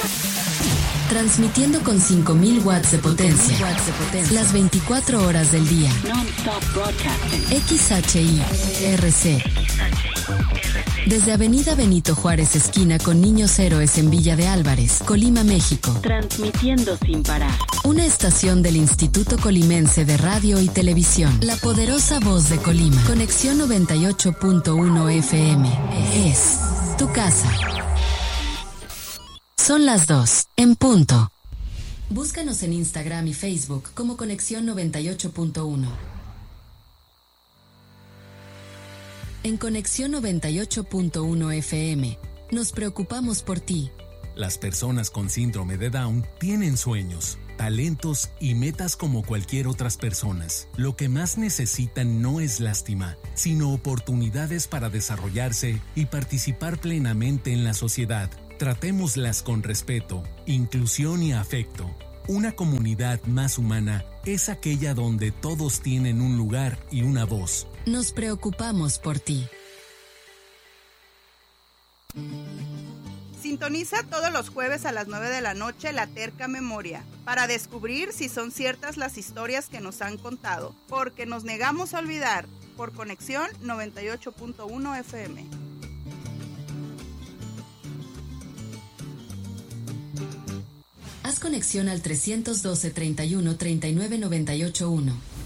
Transmitiendo con 5.000 watts de potencia. Las 24 horas del día. XHI-RC. Desde Avenida Benito Juárez, esquina con Niños Héroes en Villa de Álvarez, Colima, México. Transmitiendo sin parar. Una estación del Instituto Colimense de Radio y Televisión. La poderosa voz de Colima. Conexión 98.1 FM. Es tu casa. Son las 2, en punto. Búscanos en Instagram y Facebook como Conexión 98.1. En Conexión 98.1 FM, nos preocupamos por ti. Las personas con síndrome de Down tienen sueños, talentos y metas como cualquier otras personas. Lo que más necesitan no es lástima, sino oportunidades para desarrollarse y participar plenamente en la sociedad. Tratémoslas con respeto, inclusión y afecto. Una comunidad más humana es aquella donde todos tienen un lugar y una voz. Nos preocupamos por ti. Sintoniza todos los jueves a las 9 de la noche La Terca Memoria para descubrir si son ciertas las historias que nos han contado, porque nos negamos a olvidar, por Conexión 98.1 FM. Haz conexión al 312 31 39 98 1.